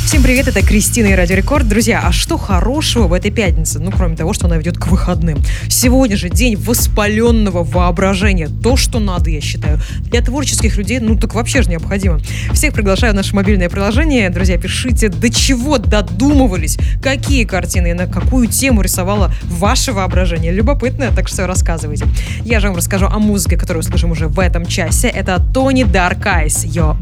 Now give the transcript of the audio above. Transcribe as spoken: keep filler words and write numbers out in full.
Всем привет, это Кристина и Радио Рекорд. Друзья, а что хорошего в этой пятнице? Ну, кроме того, что она ведет к выходным. Сегодня же день воспаленного воображения. То, что надо, я считаю. Для творческих людей, ну, так вообще же необходимо. Всех приглашаю в наше мобильное приложение. Друзья, пишите, до чего додумывались, какие картины и на какую тему рисовало ваше воображение. Любопытно, так что рассказывайте. Я же вам расскажу о музыке, которую услышим уже в этом часе. Это Тони Дарк Айс, Your